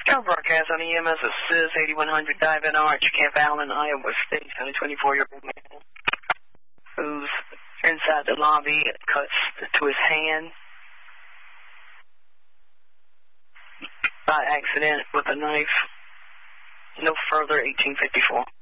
Our broadcast on EMS Assist 8100 Dive-In Arch, Camp Allen, Iowa State, on a 24-year-old man who's inside the lobby, cuts to his hand by accident with a knife. No further, 1854.